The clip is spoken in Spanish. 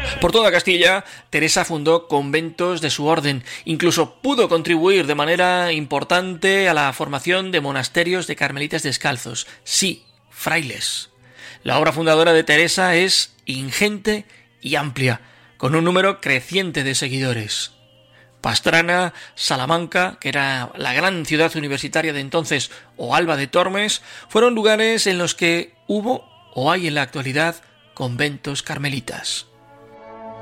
Por toda Castilla, Teresa fundó conventos de su orden, incluso pudo contribuir de manera importante a la formación de monasterios de carmelitas descalzos, sí, frailes. La obra fundadora de Teresa es ingente y amplia, con un número creciente de seguidores. Pastrana, Salamanca, que era la gran ciudad universitaria de entonces, o Alba de Tormes, fueron lugares en los que hubo o hay en la actualidad conventos carmelitas.